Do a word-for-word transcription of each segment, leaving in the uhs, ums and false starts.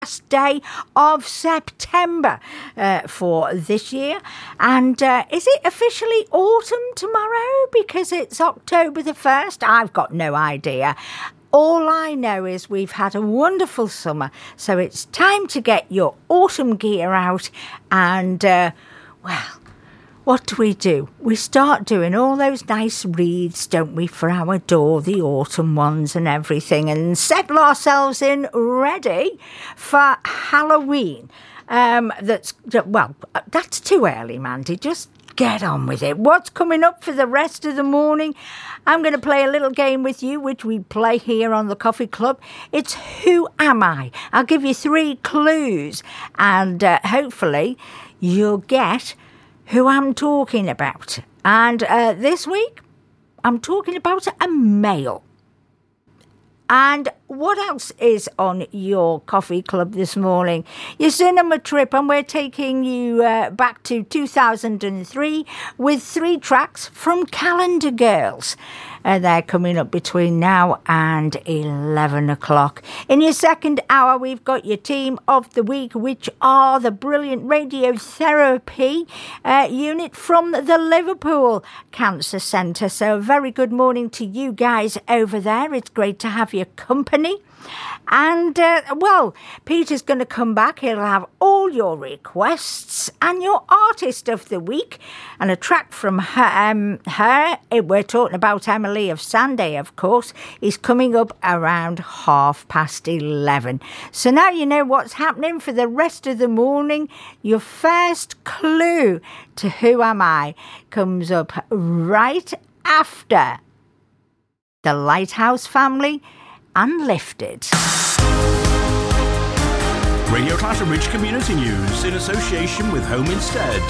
last day of September uh, for this year. And uh, is it officially autumn tomorrow because it's October the first? I've got no idea. All I know is we've had a wonderful summer, so it's time to get your autumn gear out and, uh, well, what do we do? We start doing all those nice wreaths, don't we, for our door, the autumn ones and everything, and settle ourselves in ready for Halloween. Um, that's, well, that's too early, Mandy. Just get on with it. What's coming up for the rest of the morning? I'm going to play a little game with you, which we play here on the Coffee Club. It's Who Am I? I'll give you three clues, and uh, hopefully you'll get who I'm talking about. And uh, this week, I'm talking about a male. And what else is on your Coffee Club this morning? Your cinema trip, and we're taking you uh, back to two thousand three with three tracks from Calendar Girls. Uh, they're coming up between now and eleven o'clock. In your second hour, we've got your team of the week, which are the brilliant radiotherapy uh, unit from the Liverpool Cancer Centre. So a very good morning to you guys over there. It's great to have your company. And, uh, well, Peter's going to come back. He'll have all your requests and your artist of the week. And a track from her, um, her we're talking about Emily of Sunday, of course, is coming up around half past eleven. So now you know what's happening for the rest of the morning. Your first clue to Who Am I comes up right after the Lighthouse Family Unlifted. Radio Clatterbridge Community News in association with Home Instead.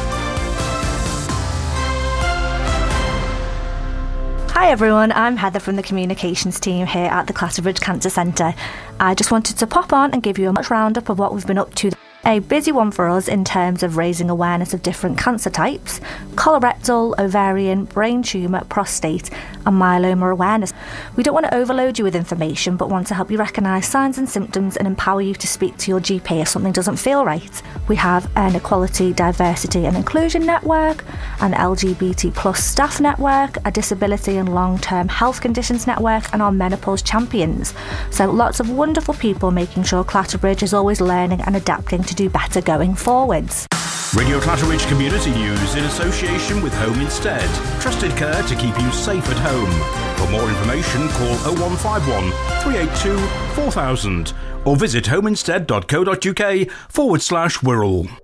Hi everyone, I'm Heather from the communications team here at the Clatterbridge Cancer Centre. I just wanted to pop on and give you a much roundup of what we've been up to. A busy one for us in terms of raising awareness of different cancer types: colorectal, ovarian, brain tumour, prostate and myeloma awareness. We don't want to overload you with information, but want to help you recognise signs and symptoms and empower you to speak to your G P if something doesn't feel right. We have an equality, diversity and inclusion network, an L G B T plus staff network, a disability and long-term health conditions network and our menopause champions. So lots of wonderful people making sure Clatterbridge is always learning and adapting to do better going forwards. Radio Clatterbridge Community News in association with Home Instead. Trusted care to keep you safe at home. For more information, call oh one five one, three eight two, four thousand or visit homeinstead.co.uk forward slash Wirral.